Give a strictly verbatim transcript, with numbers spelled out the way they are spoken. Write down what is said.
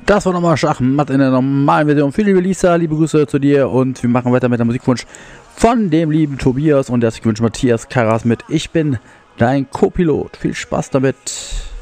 Das war nochmal Schachmatt in der normalen Version. Für liebe Lisa, liebe Grüße zu dir und wir machen weiter mit dem Musikwunsch von dem lieben Tobias und der Musikwunsch Matthias Karas mit Ich bin dein Co-Pilot. Viel Spaß damit.